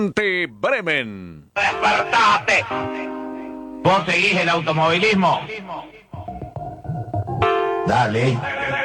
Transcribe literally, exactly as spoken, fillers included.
ante Bremen. ¡Despertate! ¿Vos seguís el automovilismo? Dale.